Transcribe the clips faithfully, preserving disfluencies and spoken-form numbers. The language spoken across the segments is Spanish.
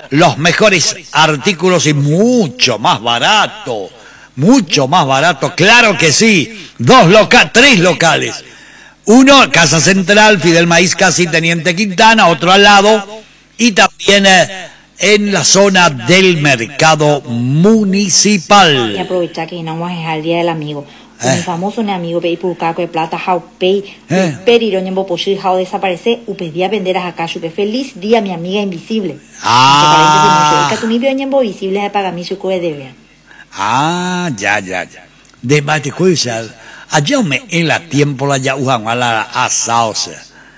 los mejores artículos y mucho más barato. Mucho más barato, claro que sí. Dos locales, tres locales. Uno, Casa Central, Fidel Maíz, casi Teniente Quintana, otro al lado. Y también eh, en la zona del mercado municipal. Y aprovechar que no vamos a dejar el Día del Amigo. Eh. Mi famoso un amigo pei por caco de plata, jau pei, Eh. periro en bopochir, jau desaparece, upedía vender a Hakachu, que feliz día, mi amiga invisible. Ah. Que tu mi vio en visible de pagar mi suco de debe. Ah, ya, ya, ya. De Baticuisa, allá me en la tiempo la ya ujan a la asauce.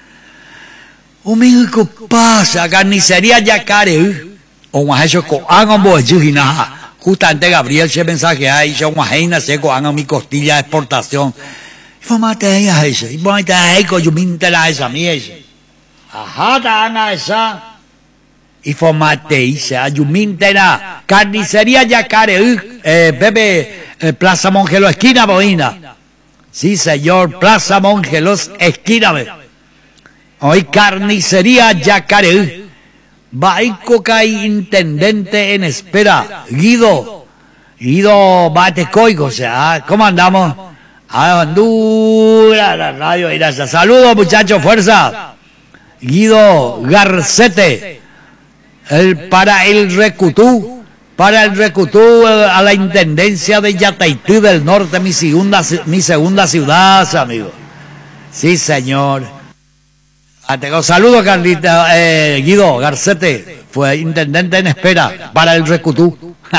O México pasa, carnicería Yacare, o más eso con hagan vos, Yujina. Justamente Gabriel se mensaje ahí, yo más heina seco hagan mi costilla de exportación. Y fomate ahí a ese, y fomate ahí con yo mintela esa mies. Ajá, ta esa. Y fomate ese, ayumintela, carnicería Yacare, eh, Pepe, eh, Plaza Mongelos, esquina Boina. Sí, señor, Plaza Mongelos, esquina. Hoy carnicería Yacare. Baicoca intendente en espera. Guido. Guido Batecoigo, o sea, ¿cómo andamos? A Honduras, la radio Irasa. Saludos, muchachos, fuerza. Guido Garcete. El, para el Recutú. Para el Recutú, a la intendencia de Yataití del Norte, mi segunda, mi segunda ciudad, amigo. Sí, señor. Ah, tengo saludos, Carlita, eh, Guido Garcete, fue intendente en espera para el Recutú.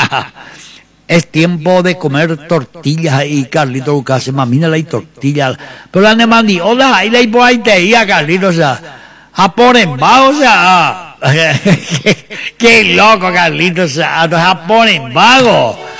Es tiempo de comer tortillas y Carlito Lucas, mamina la tortillas. Pero la demandí, hola, ahí le iba a ir a Carlito, o sea, a por en bajo, o sea, qué, qué loco, Carlito, o sea, a por en vago.